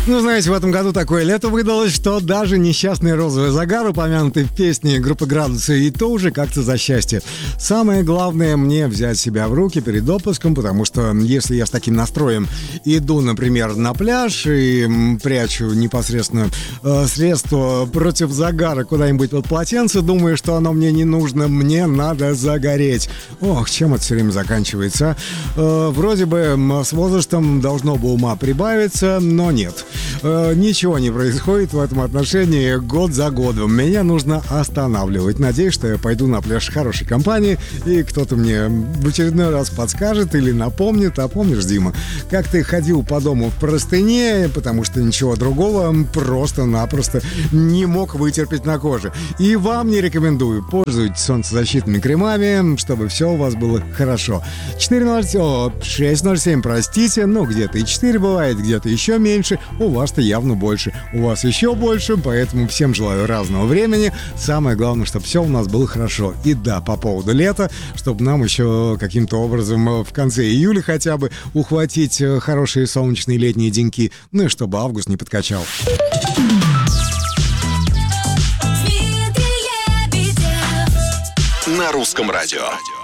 Ну, знаете, в этом году такое лето выдалось, что даже несчастный розовый загар, упомянутый в песне группы «Градусы», и то уже как-то за счастье. Самое главное мне взять себя в руки перед отпуском, потому что если я с таким настроем иду, например, на пляж и прячу непосредственно средство против загара куда-нибудь под полотенце, думаю, что оно мне не нужно, мне надо загореть. Ох, чем это все время заканчивается? Вроде бы с возрастом должно бы ума прибавиться, но нет. Ничего не происходит в этом отношении год за годом. Меня нужно останавливать. Надеюсь, что я пойду на пляж хорошей компании, и кто-то мне в очередной раз подскажет или напомнит. А помнишь, Дима, как ты ходил по дому в простыне, потому что ничего другого просто-напросто не мог вытерпеть на коже. И вам не рекомендую. Пользуйтесь солнцезащитными кремами, чтобы все у вас было хорошо. 607, простите, но где-то и 4 бывает, где-то еще меньше. У вас-то явно больше. У вас еще больше, поэтому всем желаю разного времени. Самое главное, чтобы все у нас было хорошо. И да, по поводу лета, чтобы нам еще каким-то образом в конце июля хотя бы ухватить хорошие солнечные летние деньки, ну и чтобы август не подкачал. На русском радио.